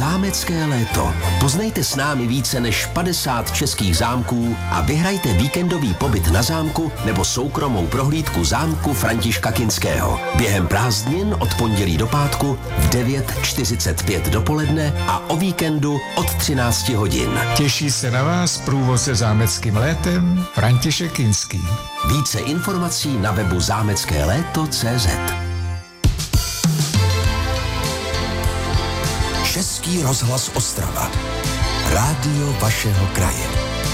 Zámecké léto. Poznejte s námi více než 50 českých zámků a vyhrajte víkendový pobyt na zámku nebo soukromou prohlídku zámku Františka Kinského. Během prázdnin od pondělí do pátku v 9:45 dopoledne a o víkendu od 13 hodin. Těší se na vás průvodce zámeckým létem František Kinský. Více informací na webu zámeckéléto.cz. Český rozhlas Ostrava. Rádio vašeho kraje.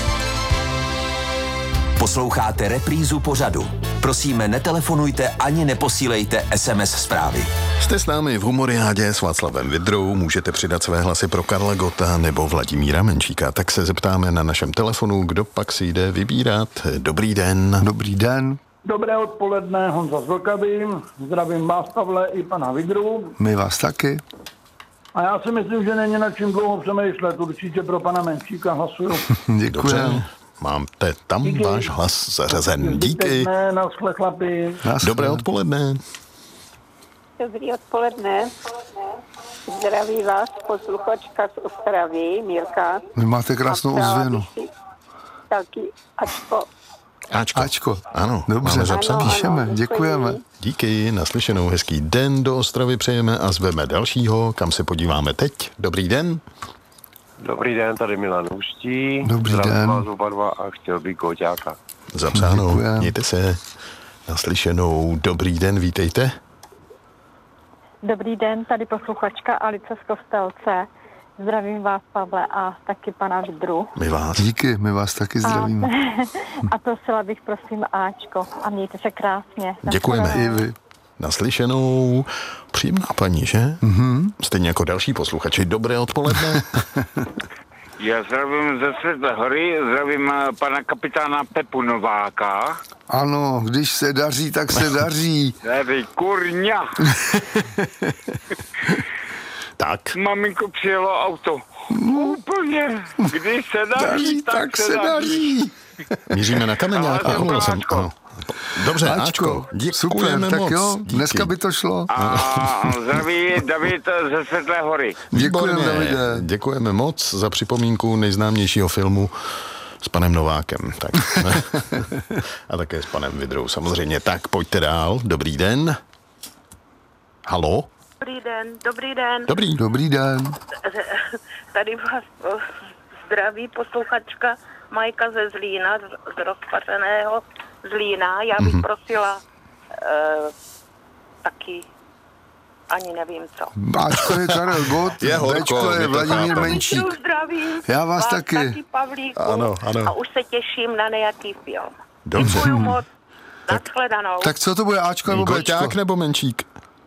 Posloucháte reprízu pořadu. Prosíme, netelefonujte ani neposílejte SMS zprávy. Jste s námi v Humoriádě s Václavem Vidrou, můžete přidat své hlasy pro Karla Gotta nebo Vladimíra Menšíka. Tak se zeptáme na našem telefonu, kdo pak si jde vybírat. Dobrý den. Dobrý den. Dobré odpoledne, Honza z Vlkavy. Zdravím vás, Pavle, i pana Vidru. My vás taky. A já si myslím, že není nad čím dlouho přemýšlet. Určitě pro pana Menšíka hlasuju. Dobře. Máte tam díky. Váš hlas zařazen. Díky. Naschle, chlapi. Dobré odpoledne. Dobrý odpoledne. Zdraví vás posluchačka z Ostravy, Mirka. Vy máte krásnou ozvěnu. Taky Ačko. Ačko, ano. Dobře, máme zapsaný. Píšeme, děkujeme. Díky, naslyšenou, hezký den do Ostravy přejeme a zveme dalšího, kam se podíváme teď. Dobrý den. Dobrý den, tady Milan Ústí. Dobrý den. Vás oba dva a chtěl bych Goťáka. Zapsáno, děkujem. mějte se. Naslyšenou, dobrý den, vítejte. Dobrý den, tady posluchačka Alice z Kostelce. Zdravím vás, Pavle, a taky pana Vidru. My vás. Díky, my vás taky zdravíme. A prosila bych, prosím, Ačko. A mějte se krásně. Děkujeme. I vy. Naslyšenou. Příjemná paní, že? Mm-hmm. Stejně jako další posluchači. Dobré odpoledne. Já zdravím ze Světlé hory, zdravím pana kapitána Pepu Nováka. Ano, když se daří, tak se daří. Tady kurňa. Tak. Maminko, přijelo auto. Úplně. Když se daří, tak se daří. Míříme na Kameňáka. Ano. Dobře, Ačko, děkujeme super, moc. tak jo, díky. dneska by to šlo. A zdraví David ze Světlé hory. Děkujeme, Výborně. Davide. Děkujeme moc za připomínku nejznámějšího filmu s panem Novákem. Tak. A také s panem Vidrou samozřejmě. Tak pojďte dál. Dobrý den. Halo? Dobrý den, dobrý den. Dobrý den. Tady vás zdraví posluchačka Majka ze Zlína, z rozpařeného Zlína. Já bych prosila taky ani nevím co. Ačko je Karel Gott, Je horko, Bčko je my to Vladimír chápeme. Menšík. Zdravím. Já vás taky. Pavlíku. Ano. A už se těším na nějaký film. Dobře. Děkuju moc. Nashledanou. Tak co to bude, Ačko nebo Bčko? Goťák nebo Menšík?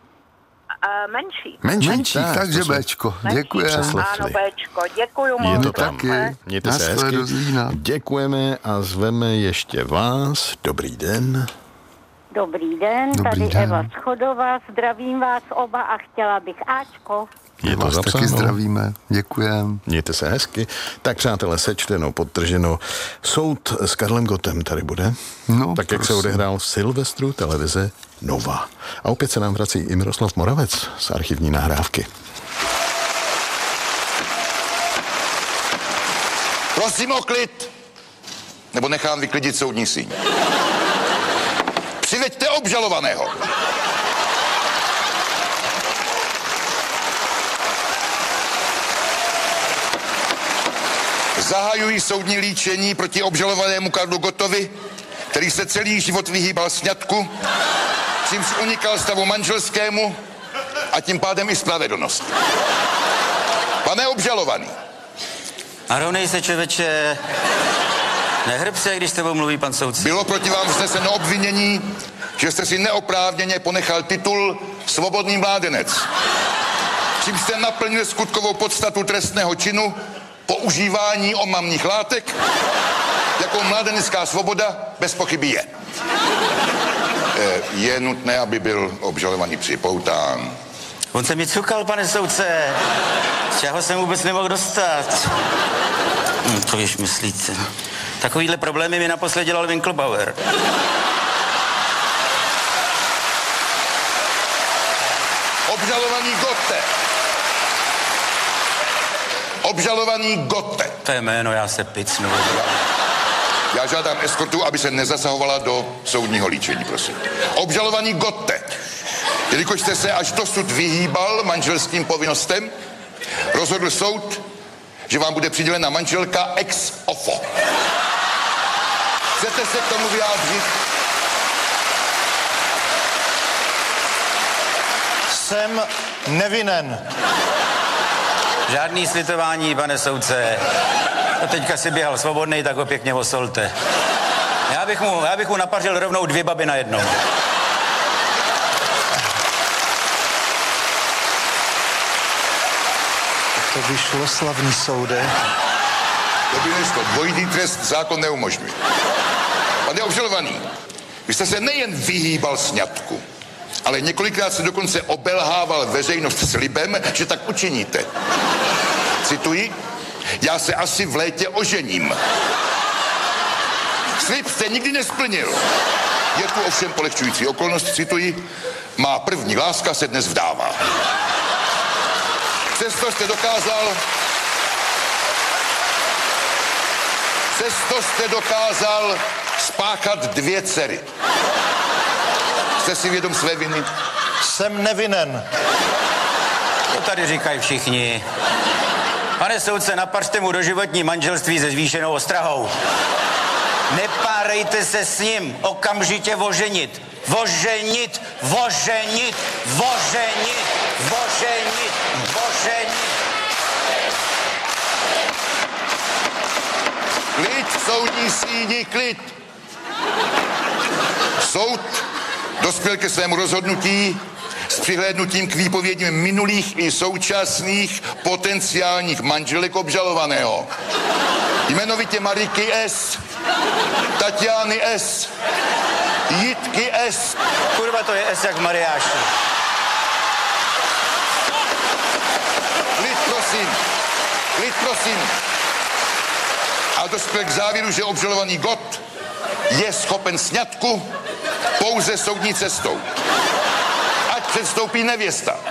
Menší. Menšík, takže to jsme Bčko. Menší. Děkujeme. Přeslechli. Ano, Bčko. Děkuju Je moc. to tam. Taky. Mějte se Naschle hezky. do Zlína. Děkujeme a zveme ještě vás. Dobrý den. Dobrý den, Dobrý tady den. Eva Schodová. Zdravím vás oba a chtěla bych Ačko. Je to Vás taky zapsáno. zdravíme. Děkujeme. Mějte se hezky. Tak přátelé, sečteno, podtrženo. Soud s Karlem Gottem tady bude. No, Tak jak se prosím. odehrál v Silvestru televize Nova. A opět se nám vrací i Miroslav Moravec z archivní nahrávky. Prosím o klid, nebo nechám vyklidit soudní síň. Přiveďte obžalovaného. Zahajují soudní líčení proti obžalovanému Karlu Gottovi, který se celý život vyhýbal sňatku, čímž unikal stavu manželskému a tím pádem i spravedlnost. Pane obžalovaný. A rovnej se, člověče, nehrb se, když s tebou mluví pan soudce. Bylo proti vám vzneseno obvinění, že jste si neoprávněně ponechal titul svobodný mládenec. Čím jste naplnil skutkovou podstatu trestného činu používání omamných látek, jakou mládenecká svoboda bez pochyby je. Je nutné, aby byl obžalovaný připoután. On se mi cukal, pane soudce. Z čeho jsem vůbec nemohl dostat. To již myslíte. Takovýhle problémy mi naposled dělal Winklebauer. Obžalovaný Gotte. Obžalovaný Gotte. To je jméno, já se picnu. Já žádám eskortu, aby se nezasahovala do soudního líčení, prosím. Obžalovaný Gotte. Jelikož jste se až dosud vyhýbal manželským povinnostem, rozhodl soud, že vám bude přidělena manželka ex ofo. Chcete se k tomu vyjádřit? Jsem nevinen. Žádný slitování, pane soudce. No teďka si běhal svobodnej, tak ho pěkně osolte. Já bych mu napařil rovnou 2 baby najednou. To by šlo, slavný soude. Dobrý to dvojitý trest zákon neumožňuje. Pane obžalovaný, vy jste se nejen vyhýbal sňatku, ale několikrát se dokonce obelhával veřejnost slibem, že tak učiníte. Cituji, já se asi v létě ožením. Slib jste nikdy nesplnil. Je tu ovšem polehčující okolnost, cituji, má první láska se dnes vdává. Přesto jste dokázal spáchat 2 dcery. Jste si vědom své viny? Jsem nevinen. To tady říkají všichni. Pane soudce, napařte mu doživotní manželství se zvýšenou ostrahou. Nepárejte se s ním, okamžitě oženit. Oženit, oženit, oženit, oženit, oženit. Klid, soudní síni, klid. Soud dospěl ke svému rozhodnutí s přihlédnutím k výpovědím minulých i současných potenciálních manželek obžalovaného. Jmenovitě Mariky S., Tatiany S., Jitky S. Kurva, to je S jak Mariáši. Klid, prosím. A dospěl k závěru, že obžalovaný Gott je schopen sňatku pouze soudní cestou. Ať předstoupí nevěsta.